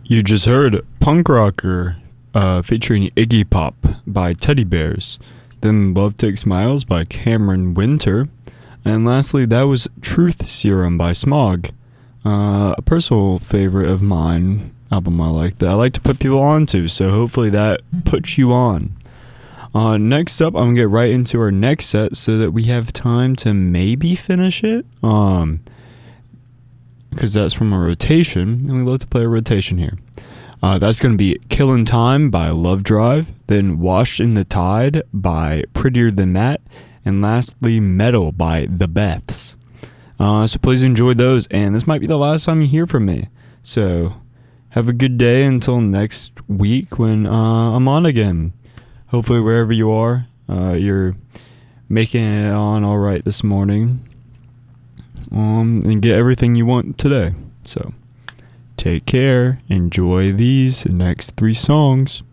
You just heard Punk Rocker featuring Iggy Pop by Teddy Bears. Then Love Takes Smiles by Cameron Winter. And lastly, that was Truth Serum by Smog. A personal favorite of mine, album I like that I like to put people on to, so hopefully that puts you on. Next up, I'm going to get right into our next set so that we have time to maybe finish it. Because that's from a rotation, and we love to play a rotation here. That's going to be Killin' Time by Love Drive, then Washed in the Tide by Prettier Than That, and lastly Metal by The Beths. So please enjoy those, and this might be the last time you hear from me. So have a good day until next week when I'm on again. Hopefully wherever you are, you're making it on all right this morning. And get everything you want today. So take care. Enjoy these next 3 songs.